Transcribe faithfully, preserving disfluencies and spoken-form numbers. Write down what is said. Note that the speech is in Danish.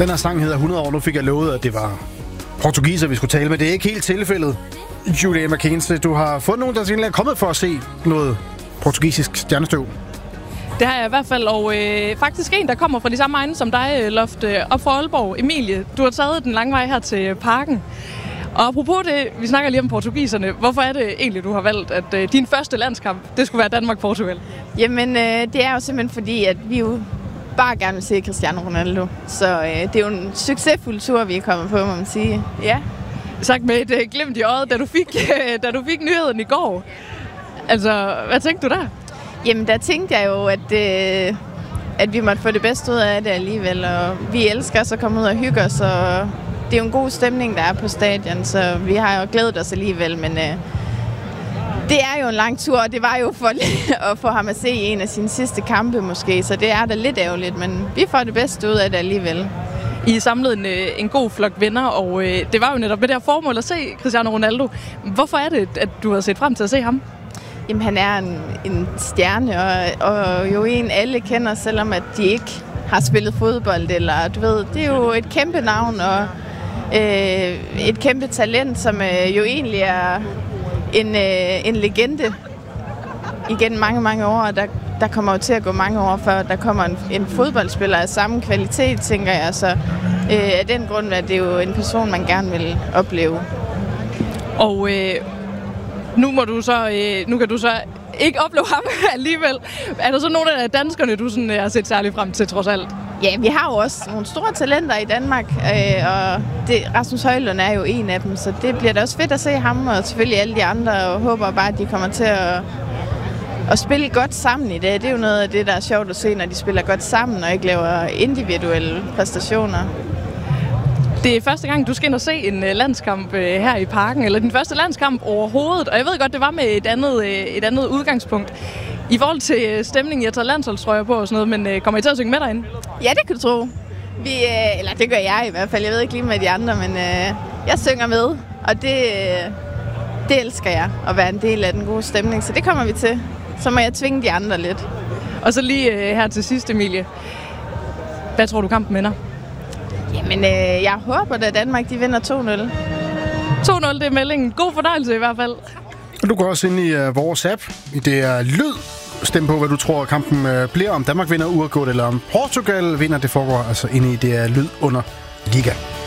Den her sang hedder hundrede år. Nu fik jeg lovet, at det var portugiser, vi skulle tale med. Det er ikke helt tilfældet. Julie Mackenzie, du har fundet nogen, der er kommet for at se noget portugisisk stjernestøv. Det har jeg i hvert fald, og øh, faktisk en, der kommer fra de samme egne som dig, Loft, øh, op fra Aalborg. Emilie, du har taget den lange vej her til Parken. Og apropos det, vi snakker lige om portugiserne. Hvorfor er det egentlig, du har valgt, at øh, din første landskamp, det skulle være Danmark-Portugal? Jamen, øh, det er jo simpelthen fordi, at vi jo bare gerne vil se Cristiano Ronaldo. Så øh, det er jo en succesfuld tur, vi er kommet på, må man sige. Ja. Sagt med et øh, glimt i øjet, da du fik, øh, da du fik nyheden i går. Altså, hvad tænkte du der? Jamen, der tænkte jeg jo, at, øh, at vi måtte få det bedste ud af det alligevel. Og vi elsker så at komme ud og hygge os, og det er jo en god stemning, der er på stadion, så vi har jo glædet os alligevel, men øh, det er jo en lang tur, og det var jo for at få ham at se en af sine sidste kampe måske, så det er da lidt ærgerligt, men vi får det bedste ud af det alligevel. I samlede en, en god flok venner, og øh, det var jo netop med det her formål at se Cristiano Ronaldo. Hvorfor er det, at du har set frem til at se ham? Jamen, han er en, en stjerne, og, og jo en alle kender, selvom at de ikke har spillet fodbold, eller du ved, det er jo et kæmpe navn, og øh, et kæmpe talent, som øh, jo egentlig er en, øh, en legende igennem mange, mange år, og der, der kommer jo til at gå mange år, før der kommer en, en fodboldspiller af samme kvalitet, tænker jeg, så øh, af den grund er det jo en person, man gerne vil opleve. Og øh, nu, må du så, øh, nu kan du så ikke opleve ham alligevel. Er der så nogle af danskerne, du sådan, har set særligt frem til, trods alt? Ja, vi har jo også nogle store talenter i Danmark, øh, og det, Rasmus Højlund er jo en af dem, så det bliver da også fedt at se ham, og selvfølgelig alle de andre, og håber bare, at de kommer til at, at spille godt sammen i dag. Det er jo noget af det, der er sjovt at se, når de spiller godt sammen, og ikke laver individuelle præstationer. Det er første gang, du skal ind og se en landskamp her i Parken, eller din første landskamp overhovedet, og jeg ved godt, det var med et andet, et andet udgangspunkt. I forhold til stemningen, jeg tager landsholdstrøjer på og sådan noget, men kommer I til at synge med derinde? Ja, det kan du tro. Vi, eller det gør jeg i hvert fald. Jeg ved ikke lige med de andre, men øh, jeg synger med, og det, det elsker jeg, at være en del af den gode stemning, så det kommer vi til. Så må jeg tvinge de andre lidt. Og så lige øh, her til sidst, Emilie. Hvad tror du, kampen ender? Jamen, øh, jeg håber, at Danmark de vinder to nul. to nul, det er meldingen. God fornøjelse i hvert fald. Du går også ind i uh, vores app. Det er lyd. Stem på, hvad du tror, kampen uh, bliver. Om Danmark vinder uafgjort, eller om Portugal vinder. Det foregår altså inde i det er lyd under liga.